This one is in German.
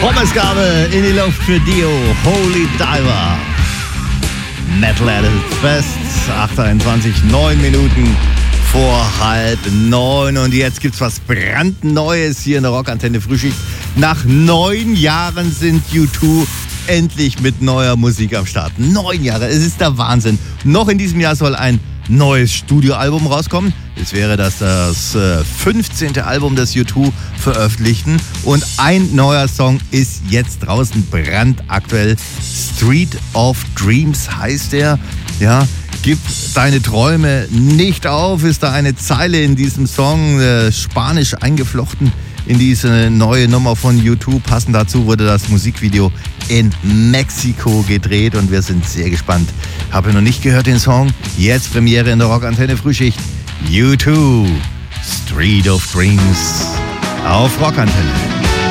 Pommesgabe in die Luft für Dio, Holy Diver. Metal at its best, 8:21, 9 Minuten vor 8:30. Und jetzt gibt's was brandneues hier in der Rockantenne Frühschicht. Nach 9 Jahren sind U2 endlich mit neuer Musik am Start. 9 Jahre, es ist der Wahnsinn. Noch in diesem Jahr soll ein neues Studioalbum rauskommen. Es wäre das 15. Album des U2 veröffentlichten. Und ein neuer Song ist jetzt draußen, brandaktuell. Street of Dreams heißt er. Ja, gib deine Träume nicht auf, ist da eine Zeile in diesem Song, spanisch eingeflochten in diese neue Nummer von U2. Passend dazu wurde das Musikvideo in Mexiko gedreht und wir sind sehr gespannt. Habe noch nicht gehört den Song, jetzt Premiere in der Rockantenne Frühschicht. U2, Street of Dreams auf Rockantenne.